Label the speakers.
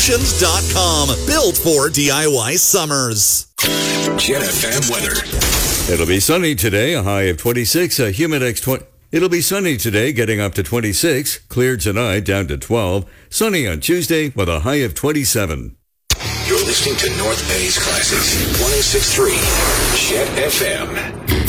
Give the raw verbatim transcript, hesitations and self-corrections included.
Speaker 1: dot com. Built for D I Y summers.
Speaker 2: Jet F M weather.
Speaker 3: It'll be sunny today, a high of twenty-six, a humid X twenty. It'll be sunny today, getting up to twenty-six. Clear tonight, down to twelve. Sunny on Tuesday with a high of twenty-seven.
Speaker 2: You're listening to North Bay's Classics, one oh six point three Jet F M.